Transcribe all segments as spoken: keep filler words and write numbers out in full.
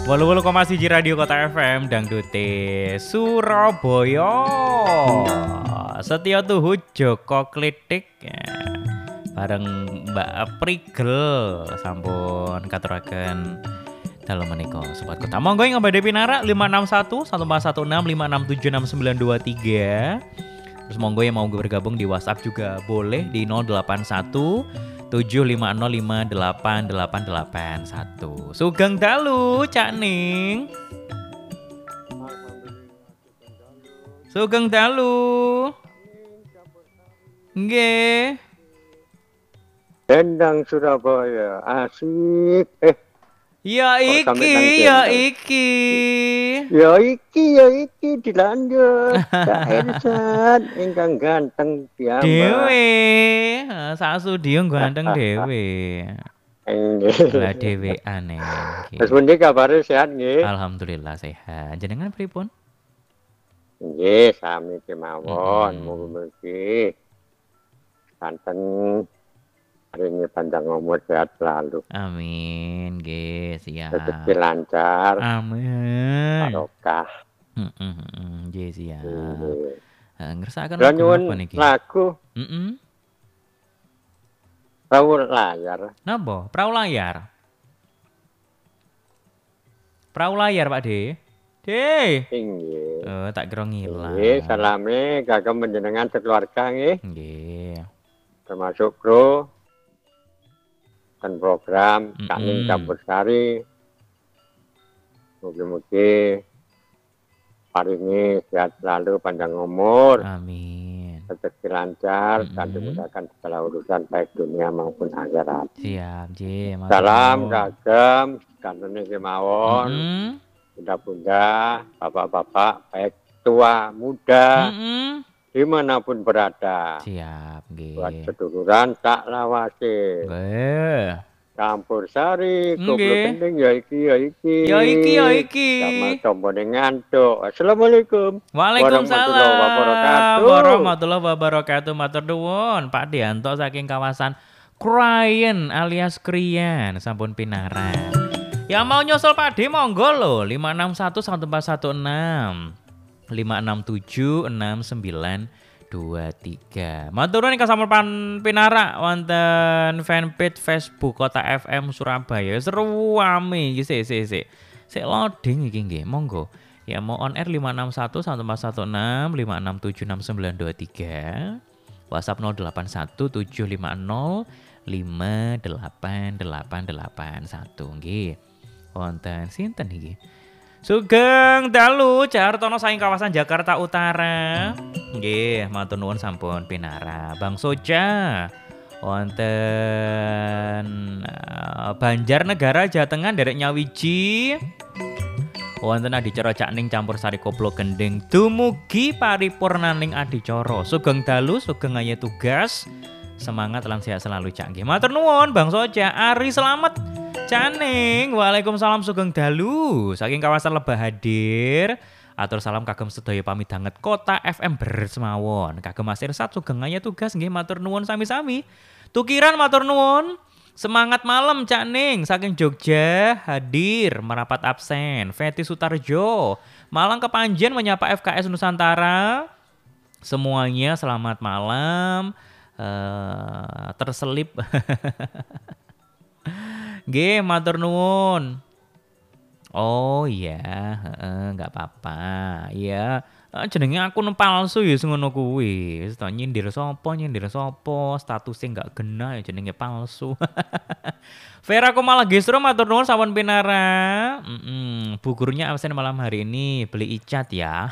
wolu wolu koma siji Radio Kota F M Dangdute Surabaya. Setia tuhu Joko Klitik ya. Bareng Mbak Prigel sampun katuraken dalam menika sobat kota. Monggo ing badhe pinara lima enam satu satu empat satu enam lima enam tujuh enam sembilan dua tiga. Terus monggo yang mau bergabung di WhatsApp juga boleh di nol delapan satu tujuh lima nol lima delapan delapan delapan satu. Sugeng dalu Cak Ning. Sugeng dalu. Nggih. Dendang Surabaya asik. Eh ya iki, ya iki. Ya iki, ya iki dilanjut. Kak Ersan ingkang ganteng piyambak. Dewe. Sasudio ganteng dewe. Nggih. Lah dhewean e. Wis pundi kabare sehat nggih? Alhamdulillah sehat. Jenengan pripun? Nggih, sami kemawon. Mm-hmm. Mugi-mugi santen hari ini panjang umur sehat selalu. Amin, nggih, siap. Rezeki lancar. Amin. Barokah. Heeh, nggih, siap. Heeh, ngersakaken Lah lagu nyuwun apa niki? lagu Heeh. Perahu Layar. Napa? Perahu layar. Perahu layar, Pak De. De. Nggih. Oh, tak kira ngilang. Nggih, salame kagem panjenengan sekeluarga nggih. Nggih. Termasuk kru dan program Mm-mm. Kak Ning Campursari. Mugi-mugi paringi sehat selalu, panjang umur, Amin. rezeki lancar, Mm-mm. dan dimudahkan segala urusan baik dunia maupun akhirat. Siap, J. Salam kagem kantune kemawon, Heeh. bunda-bunda, bapak-bapak, baik tua, muda, Heeh. dimanapun berada. Siap, nggih. Buat seduluran tak lawase. Nggih. Campursari, Koplo Nggih. Kending, ya iki, ya iki. Ya iki, ya iki. Sama tombone ngantuk. Assalamualaikum. Waalaikumsalam warahmatullahi wabarakatuh. warahmatullahi wabarakatuh. Matur nuwun Pak Dianto saking kawasan Krayen alias Krian sampun pinaran. Yang mau nyusul Pak D monggo lho lima enam satu satu empat satu enam lima enam tujuh enam sembilan dua tiga. Matur nuwun ingkang sampun pan pinara wonten fanpage Facebook Kota F M Surabaya. Seru ame iki sik sik sik. Sik loading iki nggih. Monggo. Ya mau on air lima enam satu satu empat satu enam lima enam tujuh enam sembilan dua tiga. WhatsApp nol delapan satu tujuh lima nol lima delapan delapan delapan satu nggih. Wonten sinten iki? Sugeng dalu Jartono saking kawasan Jakarta Utara. Nggih, matur nuwun sampun pinara. Bang Soja wonten uh, Banjarnegara Jawa Tengah derek nyawiji. Wonten adicara Cak Ning Campursari Koplo Gending dumugi paripurnaning adicara. Sugeng dalu, sugeng aye tugas. Semangat lan sehat selalu Cak nggih. Matur nuwun Bang Soja. Ari selamat Cak Ning. Waalaikumsalam sugeng dalu. Saking kawasan Lebah hadir. Atur salam kagem sedaya pamidanget Kota F M bersemawon. Kagem Mas Irsat sugeng aye tugas nggih matur nuwun sami-sami. Tukiran matur nuwun. Semangat malam Cak Ning saking Jogja hadir merapat absen. Feti Sutarjo Malang Kepanjen menyapa F K S Nusantara. Semuanya selamat malam. Uh, terselip. Nggih matur nuwun. Oh iya, heeh enggak apa-apa. Iya, uh, jenenge akun palsu ya ngono kuwi. Wis to nyindir sapa nyindir sapa, statusnya enggak genah ya jenenge palsu. Vera Kumala Gesro matur nuwun sampun pinara. Heeh, Bu gurunya absen malam hari ini, beli icat ya.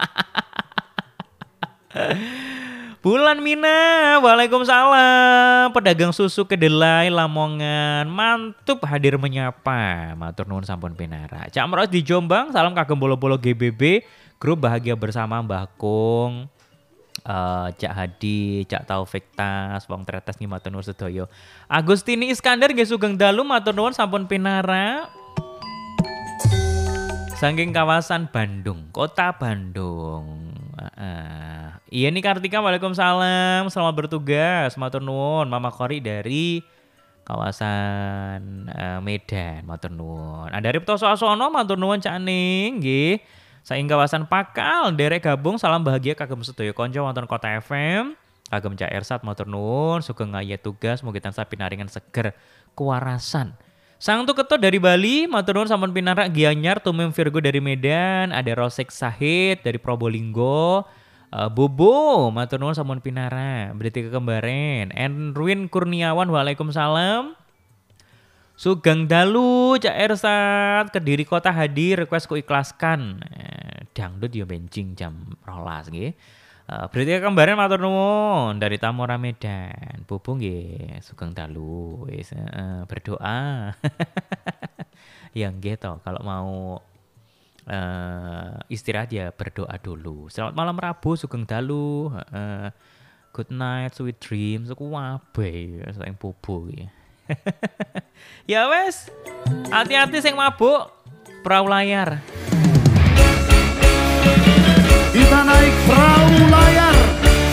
Bulan Mina, waalaikumsalam. Pedagang susu kedelai Lamongan, mantup hadir menyapa. Matur nuwun sampun pinara. Cak Mros di Jombang, salam kagem bolo-bolo G B B. Grup bahagia bersama Mbah Kung, uh, Cak Hadi, Cak Taufik Tas, wong tretes nggih matur nuwun sedaya. Agustini Iskandar nggih sugeng dalu matur nuwun sampun pinara. Saking kawasan Bandung, Kota Bandung. Uh, iya nih Kartika, waalaikumsalam. Selamat bertugas, matur nuwun. Mama Kori dari kawasan uh, Medan matur nuwun. Nah, dari Ptoso Asono matur nuwun Cak Ning nggih. Saing kawasan Pakal derek gabung salam bahagia kagem sedaya kanca wonten Kota F M. Kagem Cak Ersat matur nuwun sugeng ngayet tugas mugi tansah pinaringan seger kewarasan. Sang Tuketo dari Bali matur nuwun sampun pinarak Gianyar Tumim Virgo dari Medan, ada Rosek Sahid dari Probolinggo. Uh, Bobo, matur nuwun sampun pinara, berarti kekembaren. Enruin Kurniawan, waalaikumsalam. Sugeng dalu, Cak Ersat, Kediri Kota hadir, request ku ikhlaskan. Eh, dangdut yo benjing jam rolas nggih. Uh, berarti kekembaren matur nuwun dari Tamora Medan. Bobo nggih, sugeng dalu, wis uh, berdoa. Ya nggih to, kalau mau Uh, istirahat ya berdoa dulu. Selamat malam Rabu, sugeng dalu. Uh, good night, sweet dreams. Aku wabe, sing bobo iki. Ya wes, hati-hati sing mabuk, perahu layar.